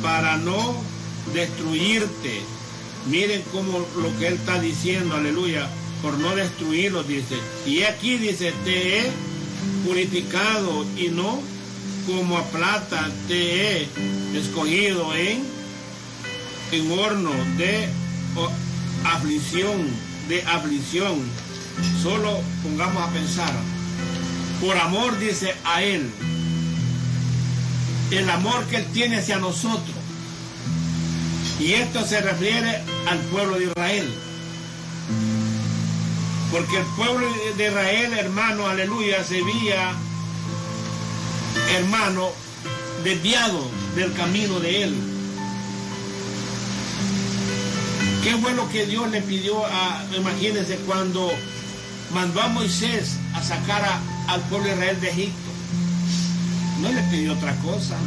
para no destruirte. Miren cómo lo que él está diciendo, aleluya, por no destruirlos, dice. Y aquí dice, te he purificado y no como a plata te he escogido en horno de aflicción. Solo pongamos a pensar, por amor, dice, a él, el amor que él tiene hacia nosotros. Y esto se refiere al pueblo de Israel. Porque el pueblo de Israel, hermano, aleluya, se veía, hermano, desviado del camino de él. Qué bueno que Dios le pidió imagínense, cuando mandó a Moisés a sacar al pueblo de Israel de Egipto. No le pidió otra cosa.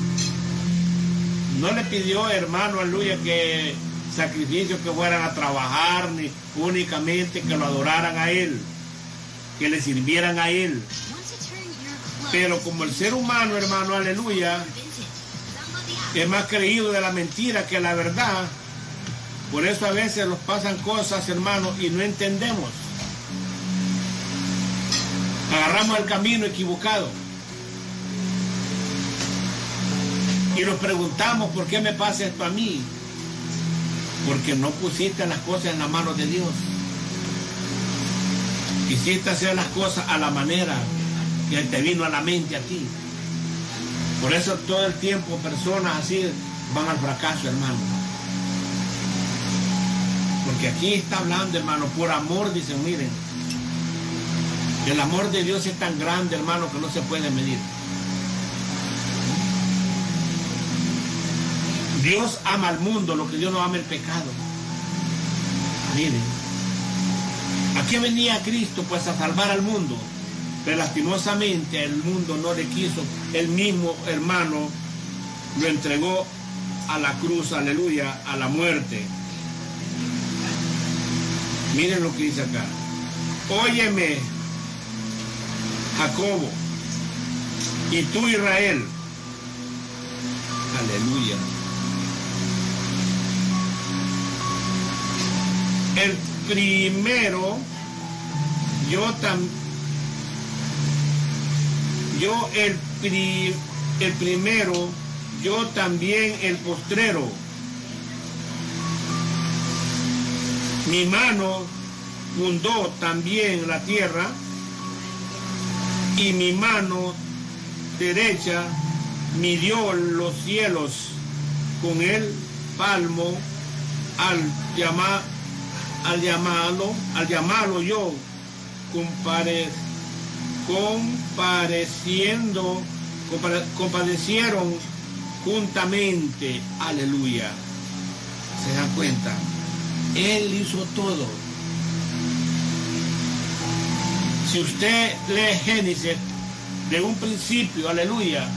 No le pidió, hermano, aleluya, que sacrificios que fueran a trabajar, ni únicamente que lo adoraran a él, que le sirvieran a él. Pero como el ser humano, hermano, aleluya, es más creído de la mentira que la verdad, por eso a veces nos pasan cosas, hermano, y no entendemos. Agarramos el camino equivocado. Y nos preguntamos, ¿por qué me pasa esto a mí? Porque no pusiste las cosas en las manos de Dios. Quisiste hacer las cosas a la manera que te vino a la mente a ti. Por eso todo el tiempo personas así van al fracaso, hermano. Porque aquí está hablando, hermano, por amor, dicen, miren. El amor de Dios es tan grande, hermano, que no se puede medir. Dios ama al mundo, lo que Dios no ama el pecado. Miren, ¿a qué venía Cristo? Pues a salvar al mundo. Pero lastimosamente el mundo no le quiso. Él mismo, hermano, lo entregó a la cruz, aleluya, a la muerte. Miren lo que dice acá. Óyeme, Jacobo, y tú, Israel. Aleluya. El primero, el primero, yo también el postrero. Mi mano fundó también la tierra, y mi mano derecha midió los cielos con el palmo. Al llamarlo yo, compadecieron juntamente. Aleluya. ¿Se dan cuenta? Él hizo todo. Si usted lee Génesis de un principio, aleluya,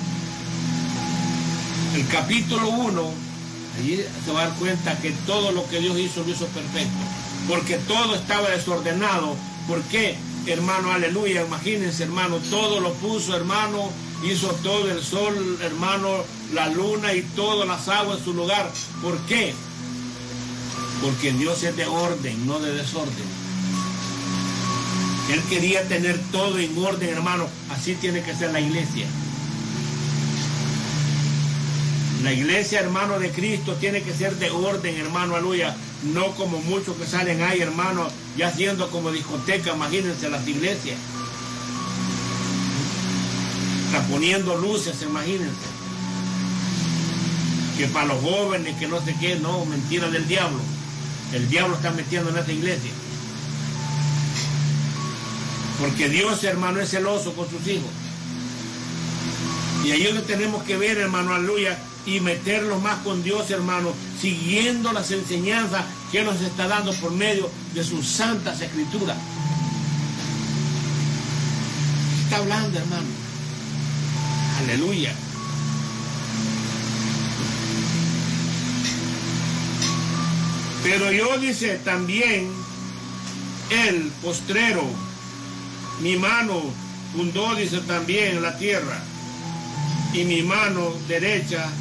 el capítulo 1, allí se va a dar cuenta que todo lo que Dios hizo, lo hizo perfecto. Porque todo estaba desordenado. ¿Por qué, hermano? Aleluya. Imagínense, hermano, todo lo puso, hermano. Hizo todo, el sol, hermano, la luna y todas las aguas en su lugar. ¿Por qué? Porque Dios es de orden, no de desorden. Él quería tener todo en orden, hermano. Así tiene que ser la iglesia. La iglesia, hermano, de Cristo tiene que ser de orden, hermano, aleluya. No como muchos que salen ahí, hermano, ya siendo como discoteca. Imagínense las iglesias. Está poniendo luces, imagínense. Que para los jóvenes, que no sé qué, no, mentira del diablo. El diablo está metiendo en esta iglesia. Porque Dios, hermano, es celoso con sus hijos. Y ahí es donde tenemos que ver, hermano, aleluya, y meterlos más con Dios, hermano, siguiendo las enseñanzas que Él nos está dando por medio de sus santas escrituras. Está hablando, hermano. Aleluya. Pero yo, dice, también el postrero, mi mano fundó, dice, también la tierra, y mi mano derecha